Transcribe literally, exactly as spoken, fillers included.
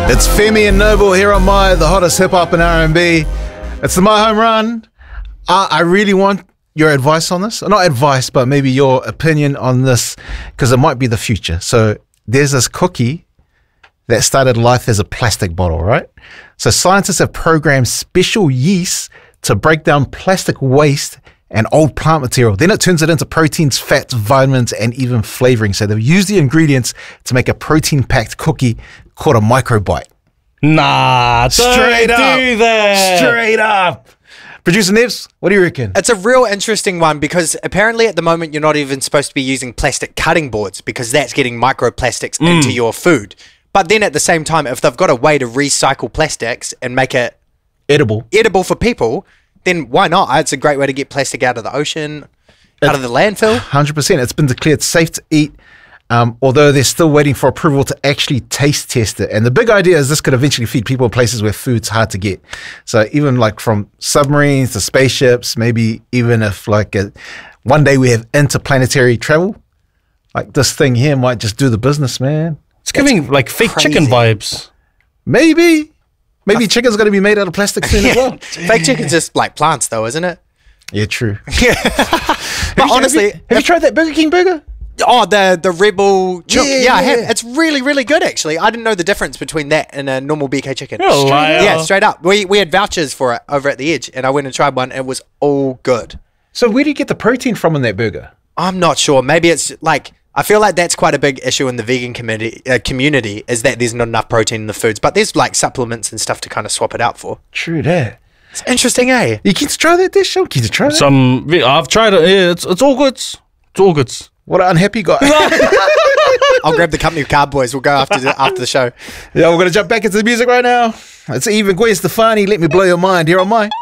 It's Femi and Noble here on My, the hottest hip-hop and R and B. It's the My Home Run. Uh, I really want your advice on this. Not advice, but maybe your opinion on this, because it might be the future. So there's this cookie that started life as a plastic bottle, right? So scientists have programmed special yeast to break down plastic waste and old plant material. Then it turns it into proteins, fats, vitamins, and even flavoring. So they've used the ingredients to make a protein-packed cookie called a microbite. Nah, Straight don't up. do that. Straight up. Producer Nevs, what do you reckon? It's a real interesting one because apparently at the moment you're not even supposed to be using plastic cutting boards because that's getting microplastics Mm. into your food. But then at the same time, if they've got a way to recycle plastics and make it Edible. edible for people, then why not? It's a great way to get plastic out of the ocean, out of the landfill. one hundred percent. It's been declared safe to eat, um, although they're still waiting for approval to actually taste test it. And the big idea is this could eventually feed people in places where food's hard to get. So even like from submarines to spaceships, maybe even if like a, one day we have interplanetary travel, like this thing here might just do the business, man. It's giving like fake chicken crazy. vibes. Maybe. Maybe chicken's going to be made out of plastic soon as well. Fake chicken's just like plants though, isn't it? Yeah, true. But honestly, have you, have you tried that Burger King burger? oh, the the Rebel chook. Yeah, Yeah, I have. yeah. It's really, really good actually. I didn't know the difference between that and a normal B K chicken. You're a liar. Yeah, straight up. We we had vouchers for it over at the Edge, and I went and tried one. It was all good. So where do you get the protein from in that burger? I'm not sure. Maybe it's like I feel like that's quite a big issue in the vegan community. Uh, community is that there's not enough protein in the foods, but there's like supplements and stuff to kind of swap it out for. True that. It's interesting, eh? You can try that dish? I'm keen to try that. Some I've tried it. Yeah, it's it's all good. It's all good. What an unhappy guy. I'll grab the company card, boys. We'll go after the, after the show. Yeah, we're going to jump back into the music right now. It's Eve and Gwen Stefani. Let me blow your mind here on My